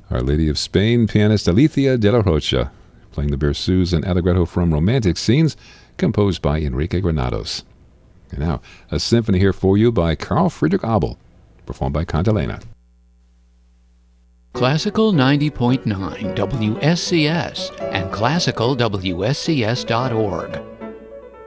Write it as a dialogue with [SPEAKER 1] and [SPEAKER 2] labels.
[SPEAKER 1] Our Lady of Spain pianist Alicia de la Rocha, playing the Berceuse and Allegretto from Romantic Scenes, composed by Enrique Granados. And now, a symphony here for you by Carl Friedrich Abel, performed by Cantilena.
[SPEAKER 2] Classical 90.9 WSCS and classicalwscs.org.